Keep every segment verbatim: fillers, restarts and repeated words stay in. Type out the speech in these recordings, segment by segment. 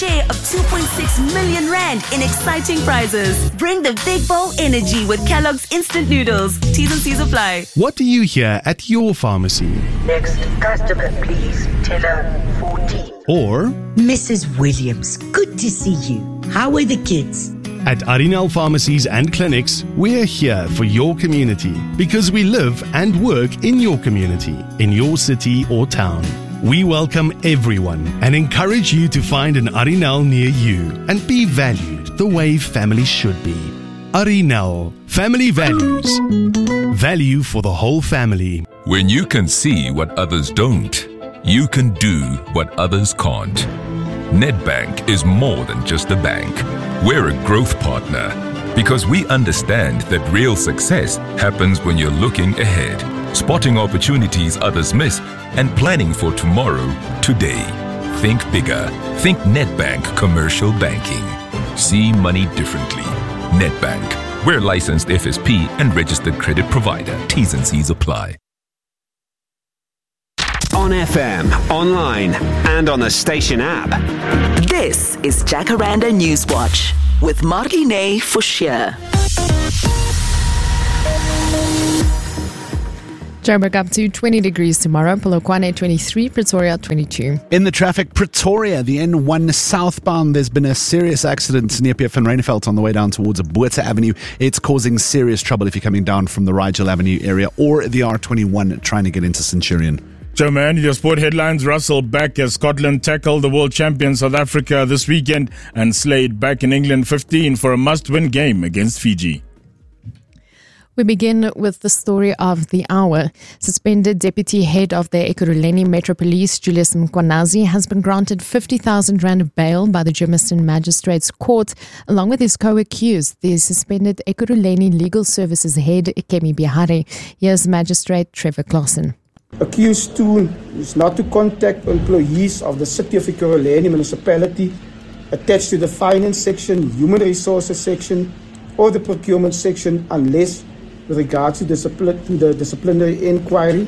share of two point six million rand in exciting prizes. Bring the big bowl energy with Kellogg's Instant Noodles. T's and C's apply. What do you hear at your pharmacy? Next customer, please. Teller fourteen. Or Missus Williams, good to see you. How are the kids? at Arinal Pharmacies and Clinics, we're here for your community because we live and work in your community, in your city or town. We welcome everyone and encourage you to find an Arinal near you and be valued the way family should be. Arinal, family values. Value for the whole family. When you can see what others don't, you can do what others can't. Nedbank is more than just a bank. We're a growth partner because we understand that real success happens when you're looking ahead, spotting opportunities others miss, and planning for tomorrow, today. Think bigger. Think Nedbank Commercial Banking. See money differently. Nedbank. We're licensed F S P and registered credit provider. T's and C's apply. On F M, online, and on the station app. This is Jacaranda Newswatch with Marlene Forshire. Joburg up to twenty degrees tomorrow, Polokwane twenty-three, Pretoria twenty-two. In the traffic, Pretoria, the N one southbound, there's been a serious accident near P F Van Reineveld on the way down towards Botha Avenue. It's causing serious trouble if you're coming down from the Rigel Avenue area or the R twenty-one trying to get into Centurion. Joe Man, your sport headlines. Russell back as Scotland tackled the world champion South Africa this weekend, and Slade back in England fifteen for a must-win game against Fiji. We begin with the story of the hour. Suspended Deputy Head of the Ekurhuleni Metro Police, Julius Mkwanazi, has been granted fifty thousand rand bail by the Germiston Magistrates Court, along with his co-accused, the suspended Ekurhuleni Legal Services Head, Kemi Bihari. Here's Magistrate Trevor Clausen. Accused two is not to contact employees of the City of Ekurhuleni Municipality attached to the Finance section, Human Resources section, or the Procurement section unless with regards to, discipline, to the disciplinary inquiry.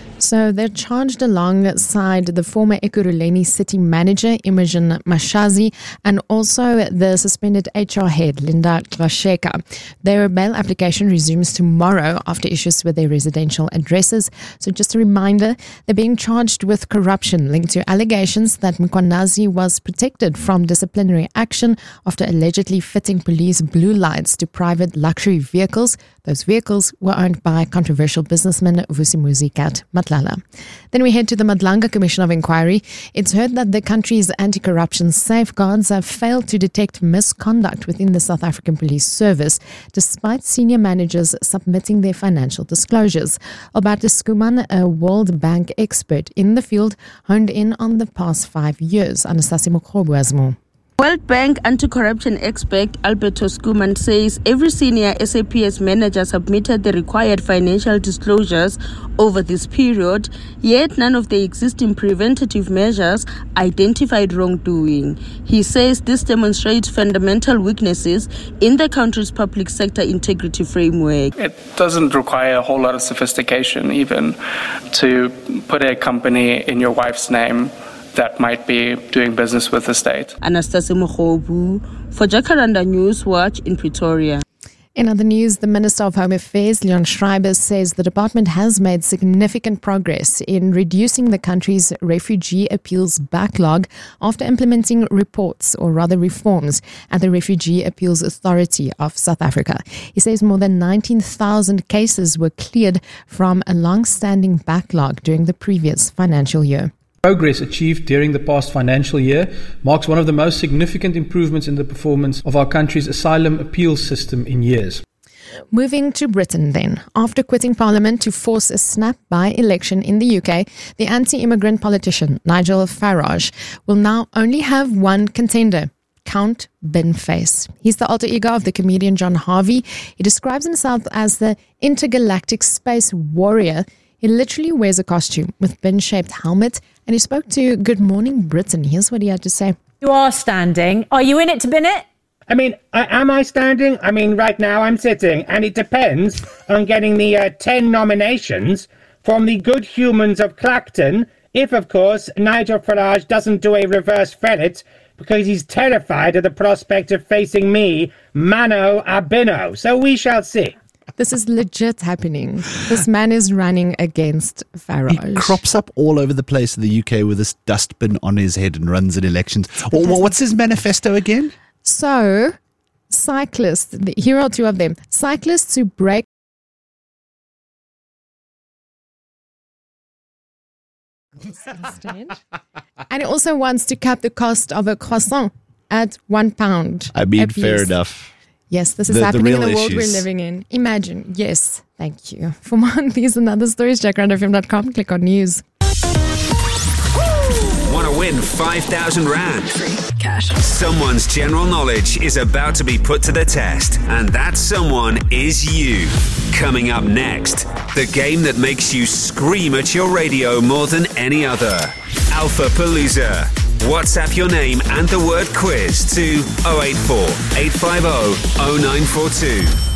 So they're charged alongside the former Ekurhuleni City Manager, Imogen Mashazi, and also the suspended H R head, Linda Klasheka. Their bail application resumes tomorrow after issues with their residential addresses. So just a reminder, they're being charged with corruption linked to allegations that Mkwanazi was protected from disciplinary action after allegedly fitting police blue lights to private luxury vehicles. Those vehicles were owned by controversial businessman Vusimuzi Kat Matlala. Then we head to the Madlanga Commission of Inquiry. It's heard that the country's anti-corruption safeguards have failed to detect misconduct within the South African Police Service, despite senior managers submitting their financial disclosures. Alberto Skuman, a World Bank expert in the field, honed in on the past five years. Anastasia Mokhobu has more. World Bank anti-corruption expert Alberto Skuman says every senior S A P S manager submitted the required financial disclosures over this period, yet none of the existing preventative measures identified wrongdoing. He says this demonstrates fundamental weaknesses in the country's public sector integrity framework. It doesn't require a whole lot of sophistication even to put a company in your wife's name that might be doing business with the state. Anastasia Mokhobu for Jacaranda Newswatch in Pretoria. In other news, the Minister of Home Affairs, Leon Schreiber, says the department has made significant progress in reducing the country's refugee appeals backlog after implementing reports, or rather reforms, at the Refugee Appeals Authority of South Africa. He says more than nineteen thousand cases were cleared from a long-standing backlog during the previous financial year. Progress achieved during the past financial year marks one of the most significant improvements in the performance of our country's asylum appeal system in years. Moving to Britain then. After quitting Parliament to force a snap by-election in the U K, the anti-immigrant politician Nigel Farage will now only have one contender, Count Binface. He's the alter ego of the comedian John Harvey. He describes himself as the intergalactic space warrior. He literally wears a costume with bin-shaped helmet, and he spoke to Good Morning Britain. Here's what he had to say. You are standing. Are you in it to bin it? I mean, uh, am I standing? I mean, right now I'm sitting, and it depends on getting the uh, ten nominations from the good humans of Clacton, if, of course, Nigel Farage doesn't do a reverse Fellet, because he's terrified of the prospect of facing me, Mano Abino. So we shall see. This is legit happening. This man is running against Farage. He crops up all over the place in the U K with this dustbin on his head and runs in elections. Or, what's his manifesto again? So, cyclists, here are two of them. Cyclists who break and he also wants to cap the cost of a croissant at one pound. I mean, fair enough. Yes, this is The- the happening in real the world issues. we're living in. Imagine. Yes, thank you. For more on these and other stories, check round f m dot com, click on news. Want to win five thousand rand? Cash. Someone's general knowledge is about to be put to the test, and that someone is you. Coming up next, the game that makes you scream at your radio more than any other. Alpha Palooza. WhatsApp your name and the word quiz to oh eight four, eight five oh, oh nine four two.